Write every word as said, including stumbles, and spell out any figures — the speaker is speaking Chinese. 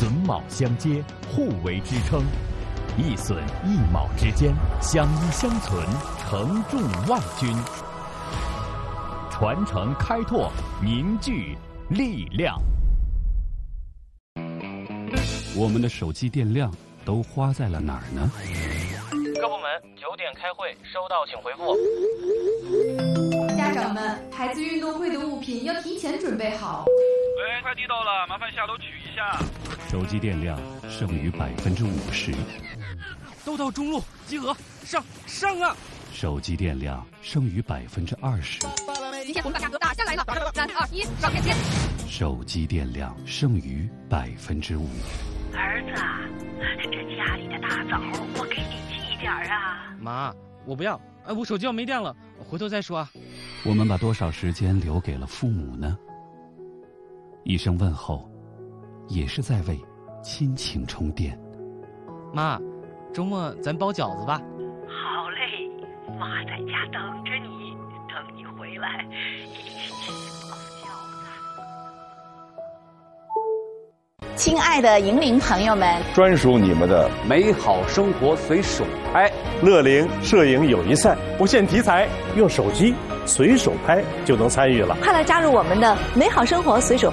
榫卯相接，互为支撑，一榫一卯之间相依相存，承重万钧。传承开拓，凝聚力量。 我们的手机电量都花在了哪儿呢？ 各部门九点开会，收到请回复。 家长们，孩子运动会的物品要提前准备好。 喂，快递到了，麻烦下楼取一下。 手机电量剩余百分之五十。 都到中路集合，上上啊！ 手机电量剩余百分之二十。 今天我们把价格打下来了，三二一，上链接。 手机电量剩余百分之五。 儿子，这家里的大枣我给你寄点啊。 妈，我不要，哎，我手机要没电了，回头再说啊。 我们把多少时间留给了父母呢？一声问候，也是在为亲情充电。 妈，周末咱包饺子吧。 好嘞，妈在家等着你，等你回来一起去包饺子。 亲爱的银铃朋友们， 专属你们的美好生活随手拍， 乐龄摄影友谊赛，不限题材，用手机随手拍就能参与了。 快来加入我们的美好生活随手